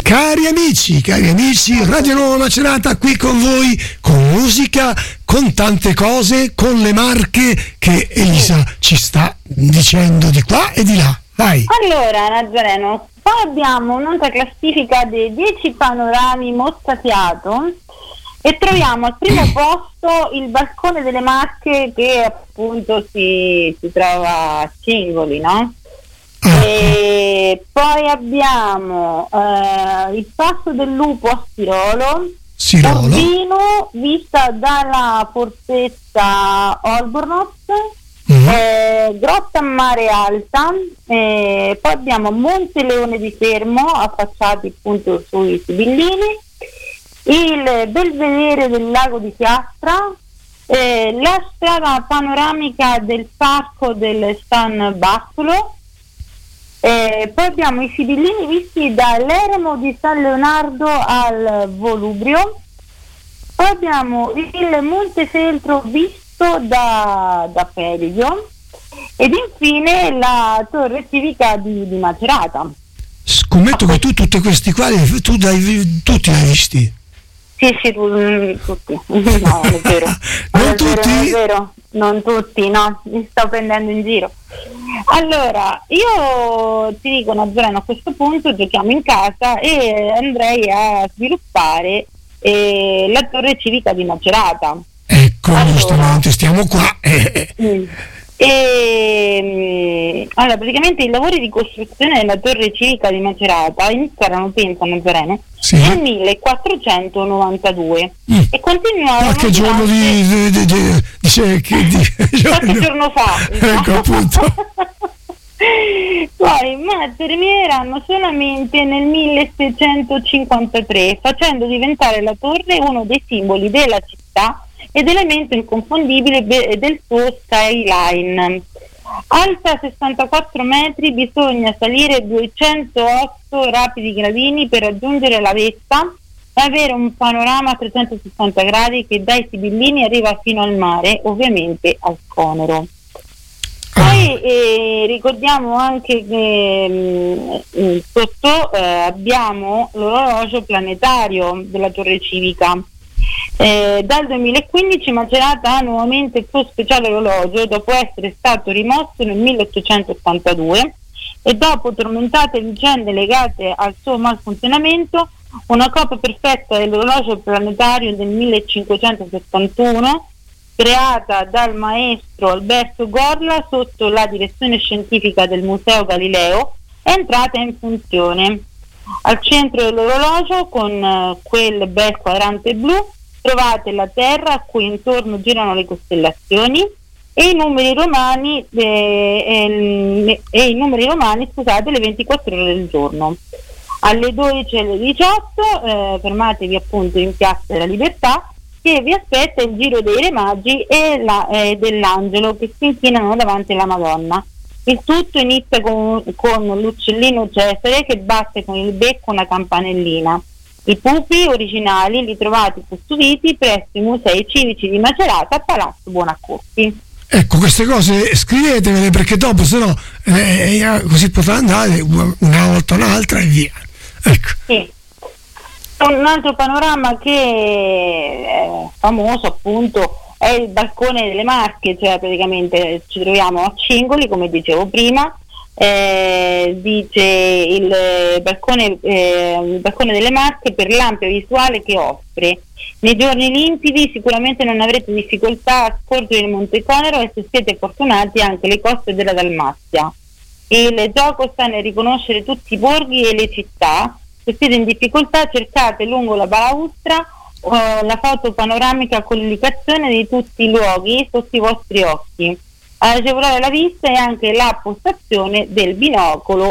Cari amici, Radio Nuova Macerata qui con voi, con musica, con tante cose, con le marche che Elisa ci sta dicendo di qua e di là. Vai. Allora, Nazareno, poi abbiamo un'altra classifica dei 10 panorami mozzafiato e troviamo al primo posto il balcone delle Marche, che appunto si trova a Cingoli, no? E poi abbiamo il Passo del Lupo a Sirolo, Urbino vista dalla fortezza Olbornot, Grotta Mare Alta, poi abbiamo Monte Leone di Fermo affacciati appunto sui Sibillini, il Belvedere del Lago di Piastra, la strada panoramica del parco del San Bartolo. Poi abbiamo i Sibillini visti dall'eremo di San Leonardo al Volubrio, poi abbiamo il Montefeltro visto da Peridio ed infine la torre civica di Macerata. Scommetto che tu tutti questi quali tutti li hai visti? Sì, tutti. No, è vero. Non tutti? È vero. Non tutti, no, mi sto prendendo in giro. Allora, io ti dico, Nazareno, a questo punto giochiamo in casa e andrei a sviluppare la torre civica di Macerata. Ecco, allora, giustamente, stiamo qua. Allora, praticamente i lavori di costruzione della torre civica di Macerata iniziarono, pensa, Nazareno, nel 1492 e continuarono qualche giorno qualche giorno fa, ecco, appunto. Poi ma termineranno solamente nel 1653, facendo diventare la torre uno dei simboli della città ed elemento inconfondibile del suo skyline. Alta 64 metri, bisogna salire 208 rapidi gradini per raggiungere la vetta e avere un panorama a 360 gradi che dai Sibillini arriva fino al mare, ovviamente al Conero. Poi ricordiamo anche che sotto abbiamo l'orologio planetario della torre civica. Dal 2015 Macerata ha nuovamente il suo speciale orologio dopo essere stato rimosso nel 1882 e dopo tormentate vicende legate al suo malfunzionamento, una copia perfetta dell'orologio planetario del 1571 creata dal maestro Alberto Gorla sotto la direzione scientifica del Museo Galileo è entrata in funzione. Al centro dell'orologio, con quel bel quadrante blu, trovate la Terra a cui intorno girano le costellazioni e i numeri romani, le 24 ore del giorno. Alle 12 e alle 18 fermatevi appunto in Piazza della Libertà, che vi aspetta il giro dei Re Magi e dell'Angelo che si inchinano davanti alla Madonna. Il tutto inizia con l'uccellino Cesare che batte con il becco una campanellina. I pupi originali li trovate custoditi presso i musei civici di Macerata a Palazzo Buonaccorsi. Ecco, queste cose scrivetevele perché dopo sennò così potrà andare una volta un'altra e via. Ecco. Sì. Un altro panorama che è famoso appunto è il balcone delle Marche, cioè praticamente ci troviamo a Cingoli, come dicevo prima. Dice il balcone delle Marche per l'ampia visuale che offre. Nei giorni limpidi sicuramente non avrete difficoltà a scorgere il Monte Conero e se siete fortunati anche le coste della Dalmazia. Il gioco sta nel riconoscere tutti i borghi e le città. Se siete in difficoltà cercate lungo la balaustra la foto panoramica con l'indicazione di tutti i luoghi sotto i vostri occhi. Ad agevolare la vista è anche la postazione del binocolo